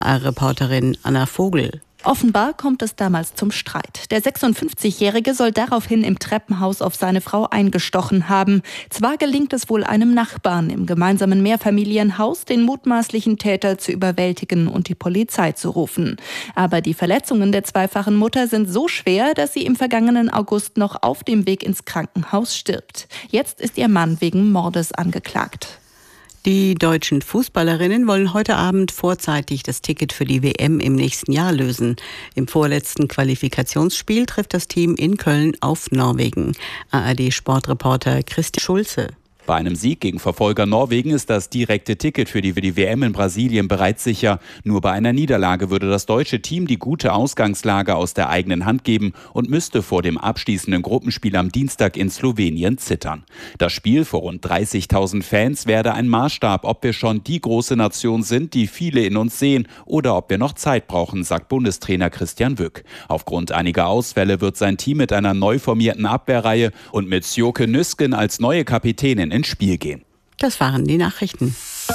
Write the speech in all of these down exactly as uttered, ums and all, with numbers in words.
Reporterin Anna Vogel. Offenbar kommt es damals zum Streit. Der sechsundfünfzigjährige soll daraufhin im Treppenhaus auf seine Frau eingestochen haben. Zwar gelingt es wohl einem Nachbarn im gemeinsamen Mehrfamilienhaus, den mutmaßlichen Täter zu überwältigen und die Polizei zu rufen. Aber die Verletzungen der zweifachen Mutter sind so schwer, dass sie im vergangenen August noch auf dem Weg ins Krankenhaus stirbt. Jetzt ist ihr Mann wegen Mordes angeklagt. Die deutschen Fußballerinnen wollen heute Abend vorzeitig das Ticket für die W M im nächsten Jahr lösen. Im vorletzten Qualifikationsspiel trifft das Team in Köln auf Norwegen. A R D-Sportreporter Christian Schulze. Bei einem Sieg gegen Verfolger Norwegen ist das direkte Ticket für die, für die W M in Brasilien bereits sicher. Nur bei einer Niederlage würde das deutsche Team die gute Ausgangslage aus der eigenen Hand geben und müsste vor dem abschließenden Gruppenspiel am Dienstag in Slowenien zittern. Das Spiel vor rund dreißigtausend Fans werde ein Maßstab, ob wir schon die große Nation sind, die viele in uns sehen, oder ob wir noch Zeit brauchen, sagt Bundestrainer Christian Wück. Aufgrund einiger Ausfälle wird sein Team mit einer neu formierten Abwehrreihe und mit Sjoke Nüsken als neue Kapitänin ins Spiel gehen. Das waren die Nachrichten.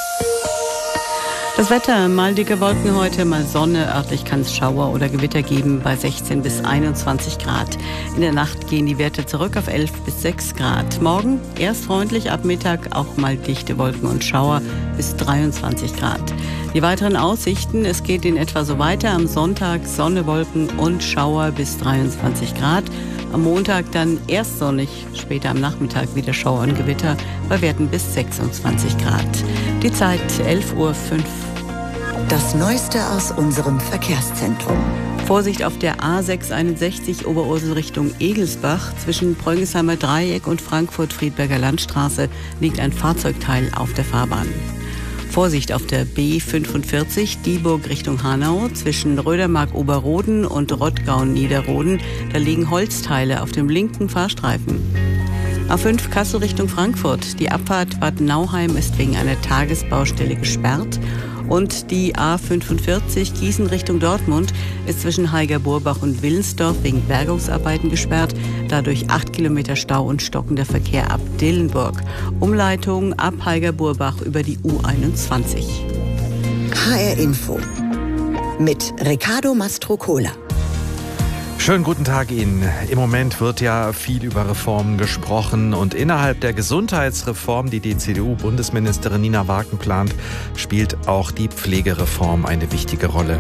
Das Wetter, mal dicke Wolken heute, mal Sonne. Örtlich kann es Schauer oder Gewitter geben bei sechzehn bis einundzwanzig Grad. In der Nacht gehen die Werte zurück auf elf bis sechs Grad. Morgen erst freundlich, ab Mittag auch mal dichte Wolken und Schauer bis dreiundzwanzig Grad. Die weiteren Aussichten, es geht in etwa so weiter. Am Sonntag Sonne, Wolken und Schauer bis dreiundzwanzig Grad. Am Montag dann erst sonnig, später am Nachmittag wieder Schauer und Gewitter bei Werten bis sechsundzwanzig Grad. Die Zeit elf Uhr fünf. Das Neueste aus unserem Verkehrszentrum. Vorsicht auf der A sechshunderteinundsechzig Oberursel Richtung Egelsbach. Zwischen Pröngelsheimer Dreieck und Frankfurt-Friedberger Landstraße liegt ein Fahrzeugteil auf der Fahrbahn. Vorsicht auf der B fünfundvierzig Dieburg Richtung Hanau. Zwischen Rödermark-Oberroden und Rottgau-Niederroden. Da liegen Holzteile auf dem linken Fahrstreifen. A fünf Kassel Richtung Frankfurt. Die Abfahrt Bad Nauheim ist wegen einer Tagesbaustelle gesperrt. Und die A fünfundvierzig Gießen Richtung Dortmund ist zwischen Heiger-Burbach und Willensdorf wegen Bergungsarbeiten gesperrt. Dadurch acht Kilometer Stau und stockender Verkehr ab Dillenburg. Umleitung ab Heiger-Burbach über die U einundzwanzig. H R Info mit Riccardo Mastrocola. Schönen guten Tag Ihnen. Im Moment wird ja viel über Reformen gesprochen und innerhalb der Gesundheitsreform, die die C D U-Bundesministerin Nina Wagen plant, spielt auch die Pflegereform eine wichtige Rolle.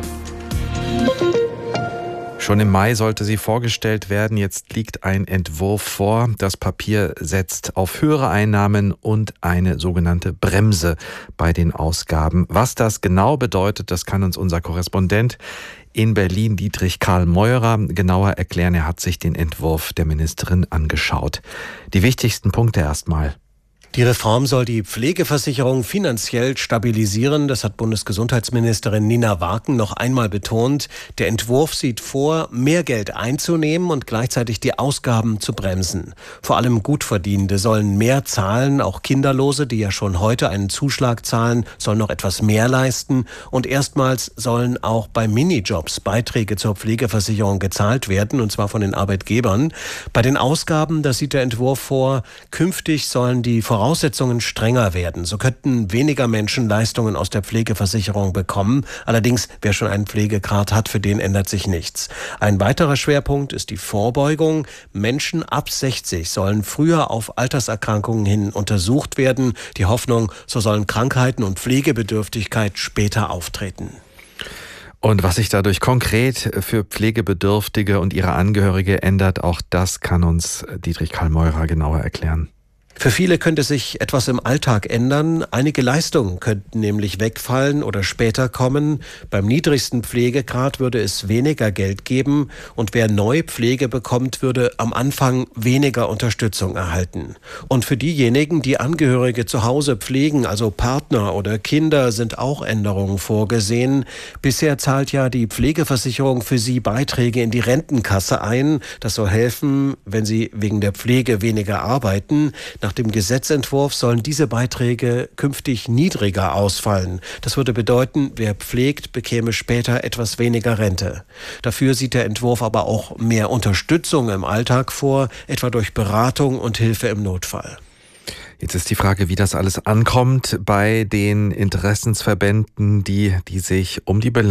Schon im Mai sollte sie vorgestellt werden. Jetzt liegt ein Entwurf vor. Das Papier setzt auf höhere Einnahmen und eine sogenannte Bremse bei den Ausgaben. Was das genau bedeutet, das kann uns unser Korrespondent in Berlin, Dietrich Karl Meurer, genauer erklären. Er hat sich den Entwurf der Ministerin angeschaut. Die wichtigsten Punkte erstmal. Die Reform soll die Pflegeversicherung finanziell stabilisieren. Das hat Bundesgesundheitsministerin Nina Wagen noch einmal betont. Der Entwurf sieht vor, mehr Geld einzunehmen und gleichzeitig die Ausgaben zu bremsen. Vor allem Gutverdienende sollen mehr zahlen. Auch Kinderlose, die ja schon heute einen Zuschlag zahlen, sollen noch etwas mehr leisten. Und erstmals sollen auch bei Minijobs Beiträge zur Pflegeversicherung gezahlt werden, und zwar von den Arbeitgebern. Bei den Ausgaben, das sieht der Entwurf vor, künftig sollen die Voraussetzungen Voraussetzungen strenger werden. So könnten weniger Menschen Leistungen aus der Pflegeversicherung bekommen. Allerdings, wer schon einen Pflegegrad hat, für den ändert sich nichts. Ein weiterer Schwerpunkt ist die Vorbeugung. Menschen ab sechzig sollen früher auf Alterserkrankungen hin untersucht werden. Die Hoffnung, so sollen Krankheiten und Pflegebedürftigkeit später auftreten. Und was sich dadurch konkret für Pflegebedürftige und ihre Angehörige ändert, auch das kann uns Dietrich Karl Meurer genauer erklären. Für viele könnte sich etwas im Alltag ändern. Einige Leistungen könnten nämlich wegfallen oder später kommen. Beim niedrigsten Pflegegrad würde es weniger Geld geben und wer neu Pflege bekommt, würde am Anfang weniger Unterstützung erhalten. Und für diejenigen, die Angehörige zu Hause pflegen, also Partner oder Kinder, sind auch Änderungen vorgesehen. Bisher zahlt ja die Pflegeversicherung für sie Beiträge in die Rentenkasse ein. Das soll helfen, wenn sie wegen der Pflege weniger arbeiten. Nach dem Gesetzentwurf sollen diese Beiträge künftig niedriger ausfallen. Das würde bedeuten, wer pflegt, bekäme später etwas weniger Rente. Dafür sieht der Entwurf aber auch mehr Unterstützung im Alltag vor, etwa durch Beratung und Hilfe im Notfall. Jetzt ist die Frage, wie das alles ankommt bei den Interessensverbänden, die, die sich um die Belange